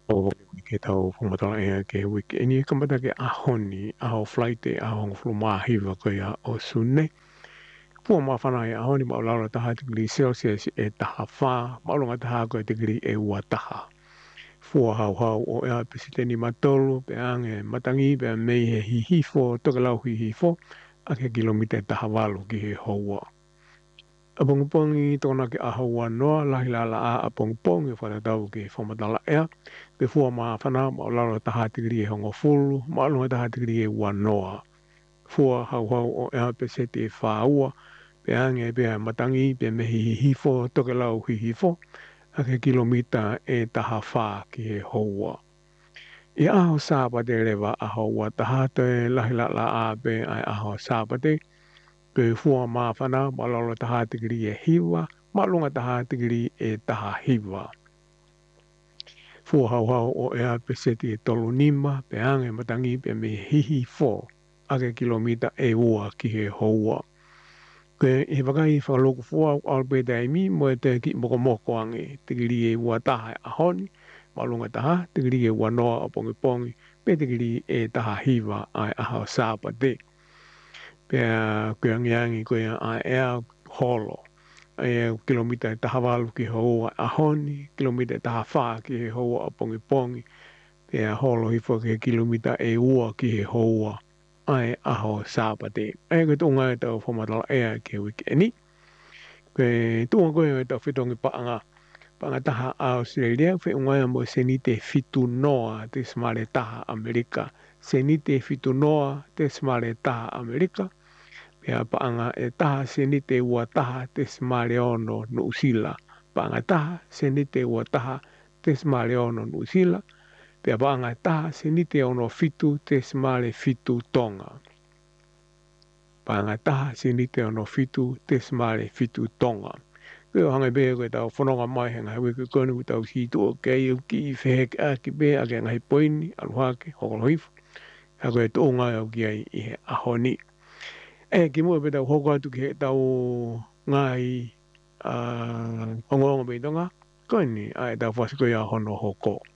o ke tau whamatala ea ke wiki. E ni kamata ke ahoni, aho flight e aho ngflumahiwa ko ia o sune. Pua ma whana e ahoni ma ulaura taha tigri Celsius e taha wha, ma ulunga taha ko e tigri e ua taha. Fua hau hau o ea pesiteni matolu, pe ange matangi, pe mei he hihifo, toke lau hihifo, a ke kilomita taha walu ki he houa. Apongi tona ke ahaua noa lahi la a apongi whatatau ke whamatala ea. Pe fua ma whana ma o lara taha tigiri e hongo fulu, ma alunga taha tigiri e wanoa. Fua hau hau o ea pe sete e whaua, pe ange pe matangi pe mehi hifo, toke lau hifo, a ke kilomita e taha wha ki he houa. I aho sāpate rewa ahaua taha te lahi la a pe ai aho sāpate, ke fua ma whana ma lara taha tigiri e hiwa, ma alunga taha tigiri e taha hiwa. Fua hau hau o ea pe seti e tolu nima, pe ange matangi pe me hihi fo, ake kilomita e ua ki he houa. Ke he wakai whakaloku fua alpe taimi, mo e te ki moko moko ange, tigiri e ua taha e ahoni, malunga taha, tigiri e ua noa o pongi pongi, pe tigiri e taha hiwa ai ahau sāpa te. Pea koe angi koe a ea holo. E kilomita e taha walu ki hoa ahoni, kilomita e taha wha ki he hoa a pongi pongi, pea holo hifo ki kilomita e ua ki he hoa ai aho sāpate. E koe tunga e tau whamatala ea ke wiki e ni. Koe tunga koe e tau whitongi paanga taha a Australia, whi unga mo senite fitu noa te smare taha Amerika. Senite fitu noa te smare taha Amerika. Pea paanga e taha senite ua taha te Smareono Nuusila. Paanga taha senite ua taha te Smareono Nuusila. Pea paanga e taha senite ono fitu te Smare fitu Tonga. Paanga taha senite ono fitu te Smare fitu Tonga. Koe hanga bea koe tau whanonga mai henga hewe koe kone koe tau hitu o kei au ki whehek a ki bea a ke ngai poini aluhake hokolohifu. Ha koe tō ngai au ki ai i he ahoni. E ki mua pe tau hoko atu ki he tau ngai hongonga pei tonga, koe ni ai tau whasi koe a hono hoko.